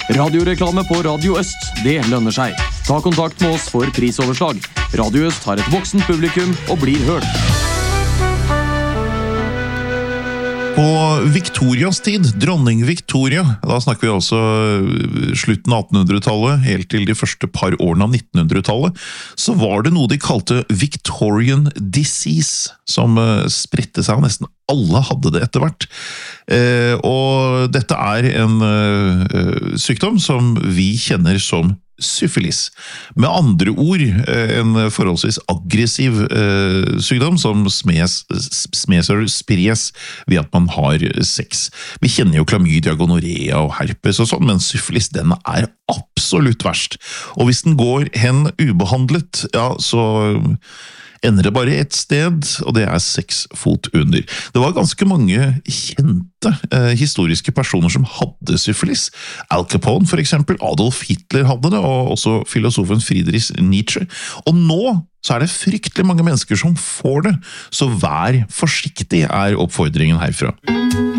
Radioreklame på Radio Øst, det lønner seg. Ta kontakt med oss for prisoverslag. Radio Øst har et voksent publikum og blir hørt. På Victorias tid, dronning Victoria, da snakker vi altså slutten av 1800-tallet, helt til de første par årene av 1900-tallet, så var det noe de kalte Victorian disease, som spredte seg, og nesten alle hadde det etter hvert. Og dette er en sykdom som vi kjenner som syfilis. Med andre ord, en forholdsvis aggressiv sykdom som spres ved at man har sex. Vi kjenner jo klamydia, gonorrhea og herpes og sånn, men syfilis, den er absolutt verst. Og hvis den går hen ubehandlet, ja, så ender det bare ett sted, og det er 6 fot under. Det var ganske mange kjente historiske personer som hadde syfilis. Al Capone for eksempel, Adolf Hitler hadde det, og også filosofen Friedrich Nietzsche. Og nå så er det fryktelig mange mennesker som får det, så vær forsiktig er oppfordringen herfra.